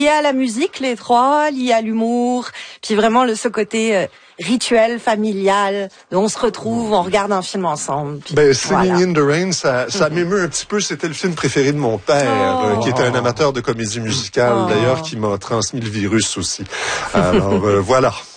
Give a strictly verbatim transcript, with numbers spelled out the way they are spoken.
liés à la musique, les trois, liés à l'humour, puis vraiment le, ce côté euh, rituel, familial, on se retrouve, on regarde un film ensemble. Puis, ben, Singing voilà. in the Rain, ça, ça Mm-hmm. m'émeut un petit peu. C'était le film préféré de mon père, Oh. euh, qui était un amateur de comédie musicale, Oh. d'ailleurs, qui m'a transmis le virus aussi. Alors, euh, voilà.